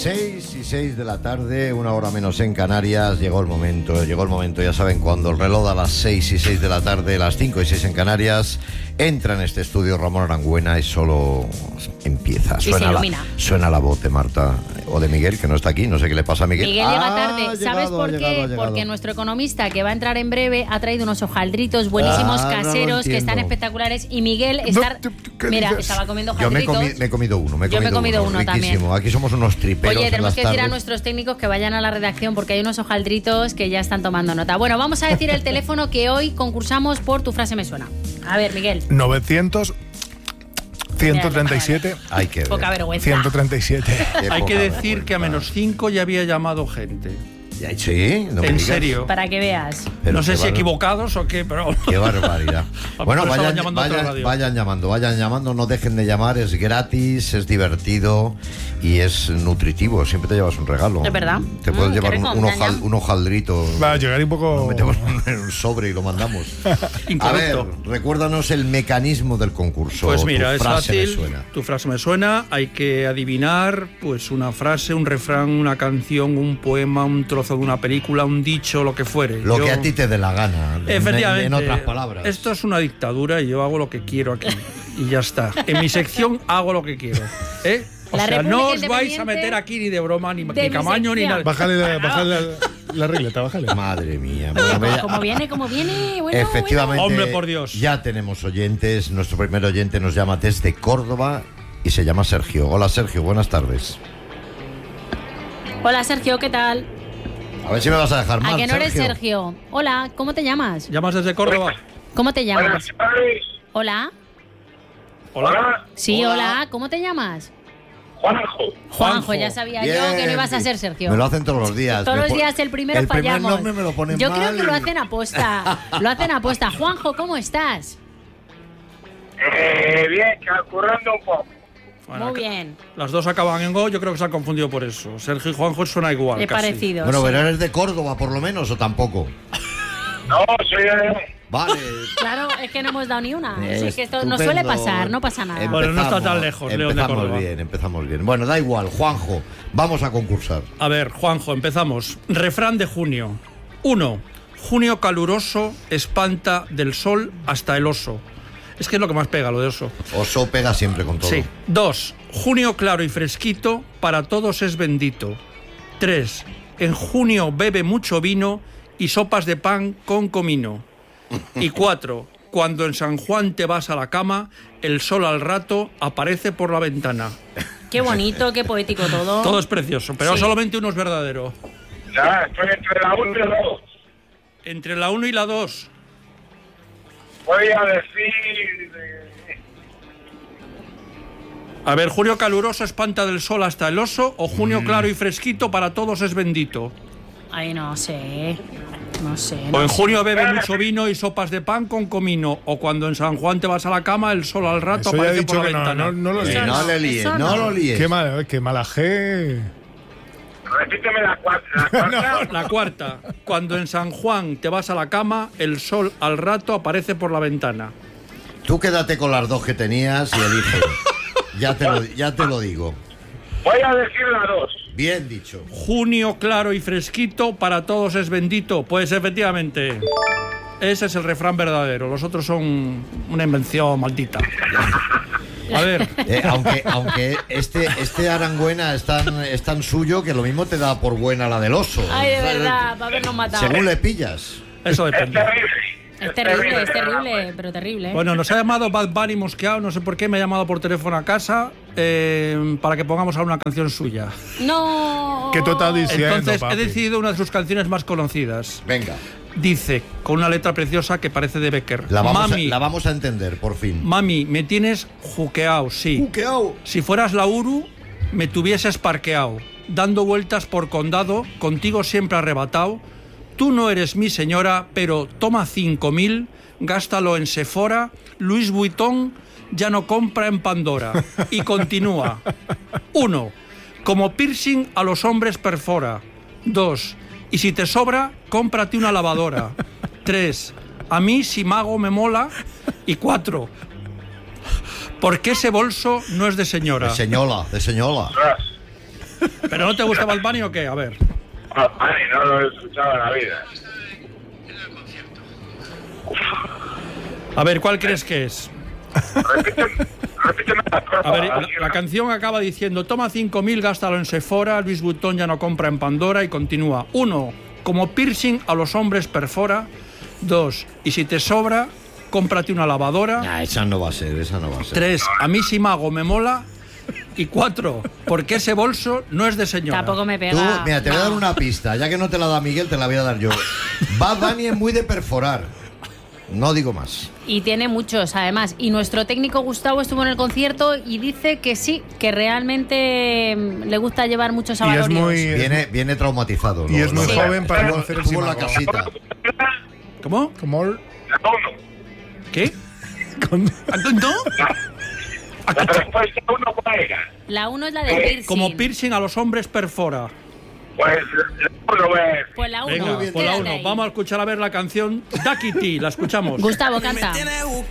6:06 de la tarde, una hora menos en Canarias. Llegó el momento, ya saben, cuando el reloj da las 6:06 de la tarde, las 5:06 en Canarias, entra en este estudio Ramón Arangüena y solo empieza. Suena la voz de Marta o de Miguel, que no está aquí, no sé qué le pasa a Miguel. Miguel llega tarde, ¿sabes por qué? Porque nuestro economista, que va a entrar en breve, ha traído unos hojaldritos buenísimos caseros que están espectaculares, y Miguel está... Mira, estaba comiendo hojaldritos. Yo me he comido uno, uno también. Aquí somos unos triperos. Oye, tenemos que decir a nuestros técnicos que vayan a la redacción porque hay unos hojaldritos que ya están tomando nota. Bueno, vamos a decir el teléfono que hoy concursamos por Tu Frase Me Suena. A ver, Miguel. 900 137. Hay que ver. Poca vergüenza. 137. Hay que decir que a -5 ya había llamado gente. Sí, no me en digas. serio. Para que veas. Pero no sé si equivocados o qué, pero... Qué barbaridad. Bueno, vayan llamando, llamando, no dejen de llamar, es gratis, es divertido y es nutritivo, siempre te llevas un regalo. Es verdad. Te puedes llevar un hojaldrito. Va a llegar un poco... Lo metemos en un sobre y lo mandamos. A ver, recuérdanos el mecanismo del concurso. Pues mira, es fácil. Tu frase me suena, hay que adivinar pues una frase, un refrán, una canción, un poema, un trozo de una película, un dicho, lo que fuere. Lo que a ti te dé la gana. Efectivamente. En otras palabras. Esto es una dictadura y yo hago lo que quiero aquí. Y ya está. En mi sección hago lo que quiero. O sea, no os vais a meter aquí ni de broma, ni Camaño, ni nada. Bájale la regleta, bájale. Madre mía. Como viene. Bueno, efectivamente. Hombre, por Dios. Ya tenemos oyentes. Nuestro primer oyente nos llama desde Córdoba y se llama Sergio. Hola, Sergio, buenas tardes. Hola, Sergio, ¿qué tal? A ver si me vas a dejar mal, ¿A que no eres Sergio? Hola, ¿cómo te llamas? ¿Llamas desde Córdoba? ¿Cómo te llamas? Hola. Hola. Sí, hola, ¿cómo te llamas? Juanjo, ya sabía yo que no ibas a ser Sergio. Me lo hacen todos los días. Todos los días el primero fallamos. El primer nombre me lo ponen yo mal. creo que lo hacen aposta. Juanjo, ¿cómo estás? Bien, currando un poco. Bueno, muy bien. Las dos acaban en go, yo creo que se han confundido por eso. Sergio y Juanjo suena igual. Es parecido. Bueno, sí. pero ¿eres de Córdoba por lo menos o tampoco? No, soy de... Vale. Claro, es que no hemos dado ni una. Sí, es que esto nos suele pasar, no pasa nada. Bueno, no está tan lejos, León de Córdoba. Empezamos bien. Bueno, da igual, Juanjo, vamos a concursar. A ver, Juanjo, empezamos. Refrán de junio. 1. Junio caluroso espanta del sol hasta el oso. Es que es lo que más pega, lo de oso. Oso pega siempre con todo. Sí. 2. Junio claro y fresquito, para todos es bendito. 3. En junio bebe mucho vino y sopas de pan con comino. Y 4. Cuando en San Juan te vas a la cama, el sol al rato aparece por la ventana. Qué bonito, qué poético todo. Todo es precioso, pero sí. Solamente uno es verdadero. Ya, estoy entre la 1 y la 2. Entre la 1 y la 2. Voy a decir... A ver, junio caluroso espanta del sol hasta el oso, o junio claro y fresquito para todos es bendito. Ay, no sé. O en junio bebe mucho vino y sopas de pan con comino, o cuando en San Juan te vas a la cama, el sol al rato eso aparece por la ventana. No lo líes. No le líes, no lo líes. Qué mala G. Repíteme la cuarta. La cuarta. Cuando en San Juan te vas a la cama, el sol al rato aparece por la ventana. Tú quédate con las dos que tenías y elige. Ya te lo digo. Voy a decir la 2. Bien dicho. Junio claro y fresquito, para todos es bendito. Pues efectivamente, ese es el refrán verdadero. Los otros son una invención maldita. A ver. Aunque este Arangüena es tan suyo que lo mismo te da por buena la del oso. Ay, de verdad, va a habernos matado. Según le pillas. Eso depende. Es terrible, pero terrible. Bueno, nos ha llamado Bad Bunny mosqueado, no sé por qué, me ha llamado por teléfono a casa para que pongamos ahora una canción suya. No. ¿Qué tú estás diciendo, Entonces papi? he decidido una de sus canciones más conocidas. Venga. Dice, con una letra preciosa que parece de Becker. La vamos a entender, por fin. Mami, me tienes juqueao, sí. Juqueao. Si fueras la Uru, me tuvieses parqueao, dando vueltas por condado, contigo siempre arrebatado. Tú no eres mi señora, pero toma 5.000, gástalo en Sephora, Louis Vuitton ya no compra en Pandora. Y continúa. 1. Como piercing a los hombres perfora. 2. Y si te sobra, cómprate una lavadora. 3. A mí si mago me mola. Y 4. ¿Por qué ese bolso no es de señora? De señola. ¿Pero no te gusta Bad Bunny o qué? A ver. Bad Bunny no lo he escuchado en la vida. A ver, ¿cuál crees que es? Repíteme las cosas. A ver, la canción acaba diciendo: toma 5.000, gástalo en Sephora, Luis Vuitton ya no compra en Pandora, y continúa. 1. Como piercing a los hombres perfora. 2. Y si te sobra, cómprate una lavadora. Esa no va a ser, 3. A mí si mago me mola. Y 4. Porque ese bolso no es de señora. Tampoco me pega. Tú, mira, te voy a dar una pista. Ya que no te la da Miguel, te la voy a dar yo. Bad Bunny es muy de perforar. No digo más. Y tiene muchos, además. Y nuestro técnico Gustavo estuvo en el concierto y dice que sí, que realmente le gusta llevar muchos avalorios. Viene traumatizado. Y es muy joven para conocer el Estuvo en la casita. ¿Cómo? Como el... ¿Qué? ¿No? La respuesta 1 cuál era. La 1 es la de piercing. Como piercing a los hombres perfora. Pues la 1 es. Pues la 1. Venga, pues la 1. Vamos a escuchar a ver la canción Duckity. La escuchamos. Gustavo, canta. Me tiene